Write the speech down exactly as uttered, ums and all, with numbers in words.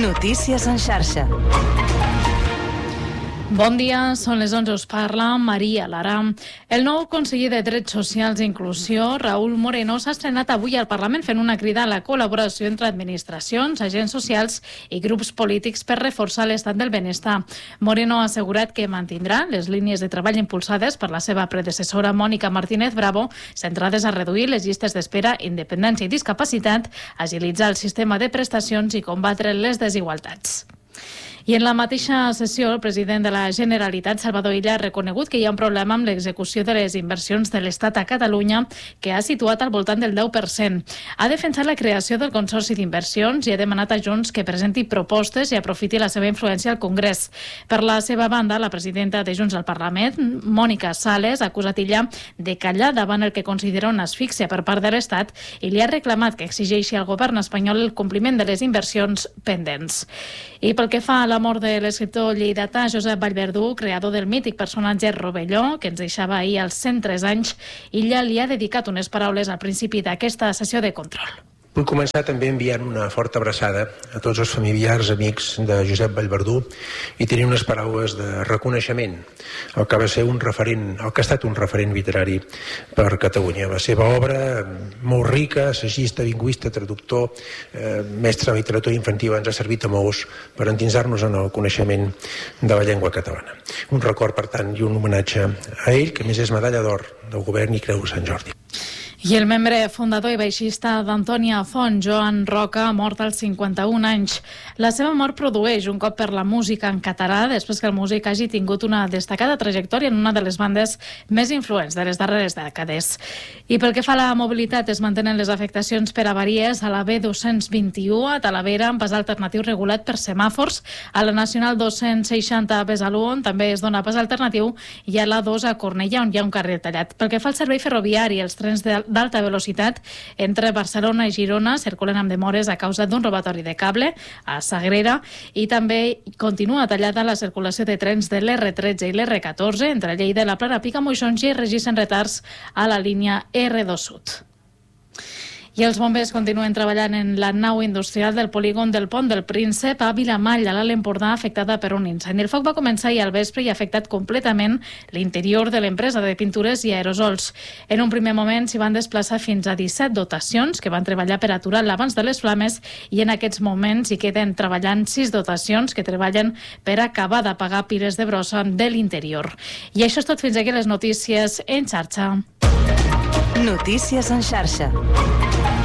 Notícies en xarxa. Bon dia, són les onze, us parla Maria Lara. El nou conseller de Drets Socials i Inclusió, Raúl Moreno, s'ha estrenat avui al Parlament fent una crida a la col·laboració entre administracions, agents socials i grups polítics per reforçar l'estat del benestar. Moreno ha assegurat que mantindrà les línies de treball impulsades per la seva predecessora Mònica Martínez Bravo, centrades a reduir les llistes d'espera, independència i discapacitat, agilitzar el sistema de prestacions i combatre les desigualtats. I en la mateixa sessió, el president de la Generalitat, Salvador Illa, ha reconegut que hi ha un problema amb l'execució de les inversions de l'Estat a Catalunya, que ha situat al voltant del deu per cent. Ha defensat la creació del Consorci d'Inversions i ha demanat a Junts que presenti propostes i aprofiti la seva influència al Congrés. Per la seva banda, la presidenta de Junts al Parlament, Mònica Sales, ha acusat Illa de callar davant el que considera una asfíxia per part de l'Estat i li ha reclamat que exigeixi al govern espanyol el compliment de les inversions pendents. I pel que fa a la mort de l'escriptor lleidatà Josep Vallverdú, creador del mític personatge Rovelló, que ens deixava ahir als cent tres anys, Illa li ha dedicat unes paraules al principi d'aquesta sessió de control. Vull començar també enviant una forta abraçada a tots els familiars, amics de Josep Vallverdú i tenir unes paraules de reconeixement al que va ser un referent, al que ha estat un referent literari per Catalunya. La seva obra, molt rica, assagista, lingüista, traductor, eh, mestre de literatura infantil, ens ha servit a molts per endinsar-nos en el coneixement de la llengua catalana. Un record, per tant, i un homenatge a ell, que més és medalla d'or del govern i Creu de Sant Jordi. I el membre fundador i baixista d'Antònia Font, Joan Roca, ha mort als cinquanta-un anys. La seva mort produeix un cop per la música en català, després que el músic hagi tingut una destacada trajectòria en una de les bandes més influents de les darreres dècades. I pel que fa a la mobilitat, es mantenen les afectacions per avaries a la B dos-cents vint-i-u a Talavera, amb pas alternatiu regulat per semàfors. A la Nacional dos-cents seixanta a Besalú, on també es dona pas alternatiu, i a la dos a Cornellà, on hi ha un carril tallat. Pel que fa al servei ferroviari, els trens de d'alta velocitat entre Barcelona i Girona circulen amb demores a causa d'un robatori de cable a Sagrera i també continua tallada la circulació de trens de l'erre tretze i l'erre catorze entre Lleida i la Plana Pica, Moixons, i es registren retards a la línia erre dos Sud. I els bombers continuen treballant en la nau industrial del polígon del Pont del Príncep a Vilamall, a l'Alt Empordà, afectada per un incendi. El foc va començar ahir al vespre i ha afectat completament l'interior de l'empresa de pintures i aerosols. En un primer moment s'hi van desplaçar fins a disset dotacions que van treballar per aturar l'abans de les flames i en aquests moments hi queden treballant sis dotacions que treballen per acabar d'apagar piles de brossa de l'interior. I això és tot, fins aquí les notícies en xarxa. Notícies en xarxa.